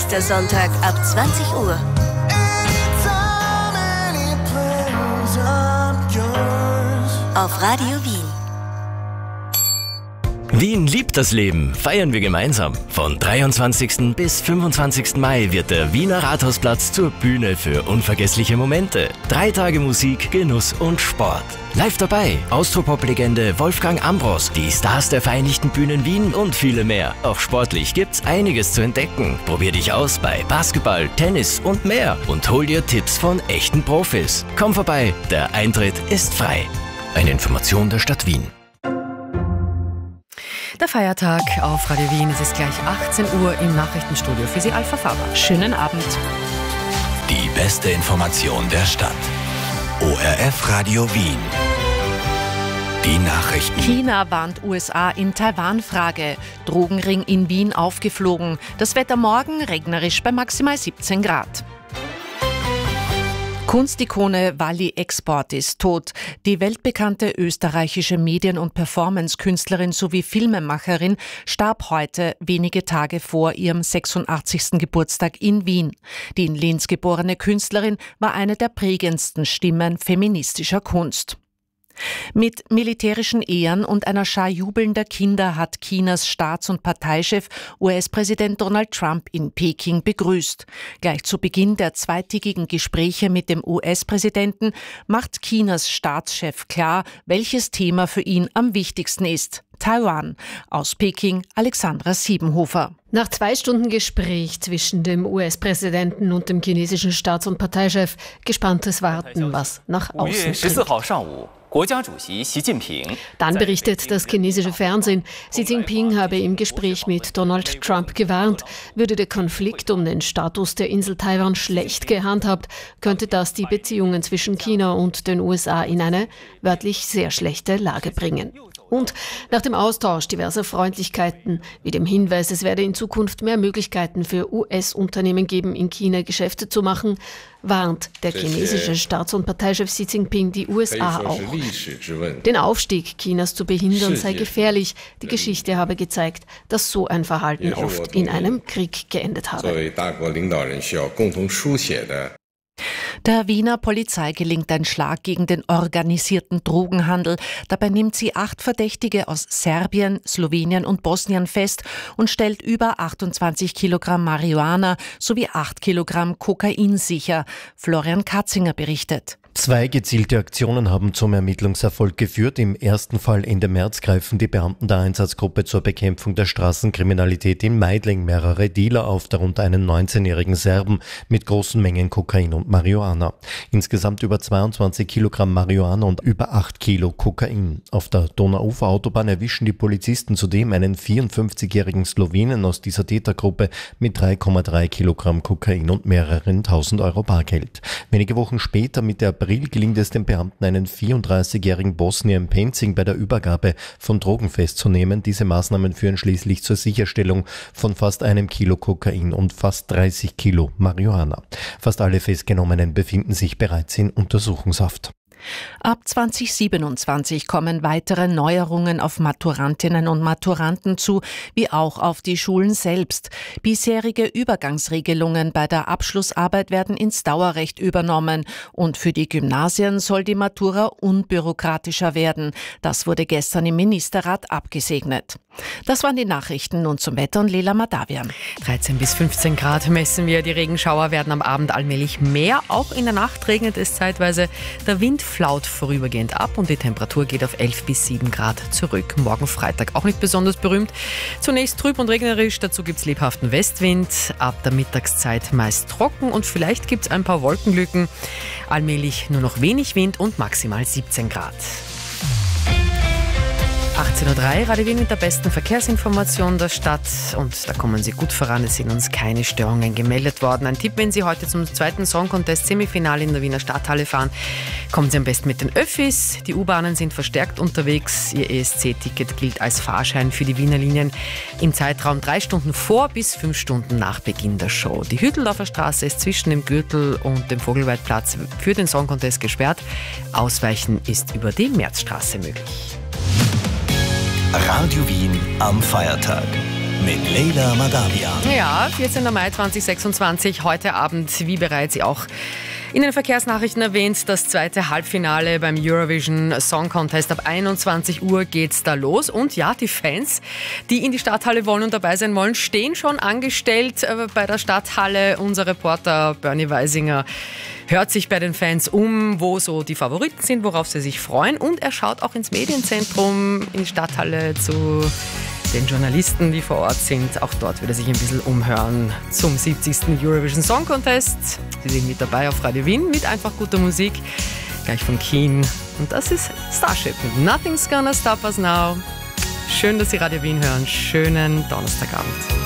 Nächster Sonntag ab 20 Uhr. Auf Radio Wien. Wien liebt das Leben, feiern wir gemeinsam. Von 23. bis 25. Mai wird der Wiener Rathausplatz zur Bühne für unvergessliche Momente. 3 Tage Musik, Genuss und Sport. Live dabei Austropop-Legende Wolfgang Ambros, die Stars der Vereinigten Bühnen Wien und viele mehr. Auch sportlich gibt's einiges zu entdecken. Probier dich aus bei Basketball, Tennis und mehr und hol dir Tipps von echten Profis. Komm vorbei, der Eintritt ist frei. Eine Information der Stadt Wien. Der Feiertag auf Radio Wien. Es ist gleich 18 Uhr im Nachrichtenstudio. Für Sie Alpha Faber. Schönen Abend. Die beste Information der Stadt. ORF Radio Wien. Die Nachrichten. China warnt USA in Taiwan-Frage. Drogenring in Wien aufgeflogen. Das Wetter morgen regnerisch bei maximal 17 Grad. Kunstikone Wally Export ist tot. Die weltbekannte österreichische Medien- und Performance-Künstlerin sowie Filmemacherin starb heute, wenige Tage vor ihrem 86. Geburtstag in Wien. Die in Linz geborene Künstlerin war eine der prägendsten Stimmen feministischer Kunst. Mit militärischen Ehren und einer Schar jubelnder Kinder hat Chinas Staats- und Parteichef US-Präsident Donald Trump in Peking begrüßt. Gleich zu Beginn der zweitägigen Gespräche mit dem US-Präsidenten macht Chinas Staatschef klar, welches Thema für ihn am wichtigsten ist. Taiwan. Aus Peking Alexandra Siebenhofer. Nach 2 Stunden Gespräch zwischen dem US-Präsidenten und dem chinesischen Staats- und Parteichef gespanntes Warten, was nach außen dringt. Dann berichtet das chinesische Fernsehen, Xi Jinping habe im Gespräch mit Donald Trump gewarnt, würde der Konflikt um den Status der Insel Taiwan schlecht gehandhabt, könnte das die Beziehungen zwischen China und den USA in eine wörtlich sehr schlechte Lage bringen. Und nach dem Austausch diverser Freundlichkeiten, wie dem Hinweis, es werde in Zukunft mehr Möglichkeiten für US-Unternehmen geben, in China Geschäfte zu machen, warnt der chinesische Staats- und Parteichef Xi Jinping die USA auch. Den Aufstieg Chinas zu behindern sei gefährlich. Die Geschichte habe gezeigt, dass so ein Verhalten oft in einem Krieg geendet habe. Der Wiener Polizei gelingt ein Schlag gegen den organisierten Drogenhandel. Dabei nimmt sie 8 Verdächtige aus Serbien, Slowenien und Bosnien fest und stellt über 28 Kilogramm Marihuana sowie 8 Kilogramm Kokain sicher. Florian Katzinger berichtet. 2 gezielte Aktionen haben zum Ermittlungserfolg geführt. Im ersten Fall Ende März greifen die Beamten der Einsatzgruppe zur Bekämpfung der Straßenkriminalität in Meidling mehrere Dealer auf, darunter einen 19-jährigen Serben mit großen Mengen Kokain und Marihuana. Insgesamt über 22 Kilogramm Marihuana und über 8 Kilo Kokain. Auf der Donauuferautobahn erwischen die Polizisten zudem einen 54-jährigen Slowenen aus dieser Tätergruppe mit 3,3 Kilogramm Kokain und mehreren 1.000 Euro Bargeld. Wenige Wochen später, Mitte April, gelingt es den Beamten, einen 34-jährigen Bosnier in Penzing bei der Übergabe von Drogen festzunehmen. Diese Maßnahmen führen schließlich zur Sicherstellung von fast 1 Kilo Kokain und fast 30 Kilo Marihuana. Fast alle Festgenommenen befinden sich bereits in Untersuchungshaft. Ab 2027 kommen weitere Neuerungen auf Maturantinnen und Maturanten zu, wie auch auf die Schulen selbst. Bisherige Übergangsregelungen bei der Abschlussarbeit werden ins Dauerrecht übernommen und für die Gymnasien soll die Matura unbürokratischer werden. Das wurde gestern im Ministerrat abgesegnet. Das waren die Nachrichten. Nun zum Wetter und Lela Madavian. 13 bis 15 Grad messen wir. Die Regenschauer werden am Abend allmählich mehr. Auch in der Nacht regnet es zeitweise. Der Wind flaut vorübergehend ab und die Temperatur geht auf 11 bis 7 Grad zurück. Morgen Freitag auch nicht besonders berühmt. Zunächst trüb und regnerisch, dazu gibt es lebhaften Westwind. Ab der Mittagszeit meist trocken und vielleicht gibt es ein paar Wolkenlücken. Allmählich nur noch wenig Wind und maximal 17 Grad. 18.03 Uhr, Radio Wien mit der besten Verkehrsinformation der Stadt. Und da kommen Sie gut voran, es sind uns keine Störungen gemeldet worden. Ein Tipp, wenn Sie heute zum 2. Song Contest Semifinale in der Wiener Stadthalle fahren, kommen Sie am besten mit den Öffis. Die U-Bahnen sind verstärkt unterwegs. Ihr ESC-Ticket gilt als Fahrschein für die Wiener Linien im Zeitraum 3 Stunden vor bis 5 Stunden nach Beginn der Show. Die Hütteldorfer Straße ist zwischen dem Gürtel und dem Vogelweidplatz für den Song Contest gesperrt. Ausweichen ist über die Märzstraße möglich. Radio Wien am Feiertag. mit Leila Madavia. Ja, 14. Mai 2026, heute Abend, wie bereits auch in den Verkehrsnachrichten erwähnt, das zweite Halbfinale beim Eurovision Song Contest. Ab 21 Uhr geht's da los. Und ja, die Fans, die in die Stadthalle wollen und dabei sein wollen, stehen schon angestellt bei der Stadthalle. Unser Reporter Bernie Weisinger hört sich bei den Fans um, wo so die Favoriten sind, worauf sie sich freuen. Und er schaut auch ins Medienzentrum, in die Stadthalle zu den Journalisten, die vor Ort sind. Auch dort wird er sich ein bisschen umhören zum 70. Eurovision Song Contest. Sie sind mit dabei auf Radio Wien mit einfach guter Musik, gleich von Keen. Und das ist Starship mit Nothing's Gonna Stop Us Now. Schön, dass Sie Radio Wien hören. Schönen Donnerstagabend.